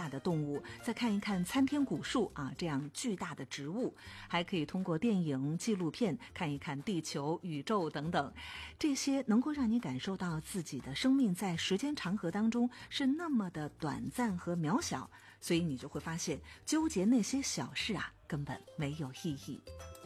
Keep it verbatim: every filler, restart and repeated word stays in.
大的动物，再看一看参天古树啊这样巨大的植物，还可以通过电影、纪录片看一看地球、宇宙等等，这些能够让你感受到自己的生命在时间长河当中是那么的短暂和渺小，所以你就会发现纠结那些小事啊根本没有意义。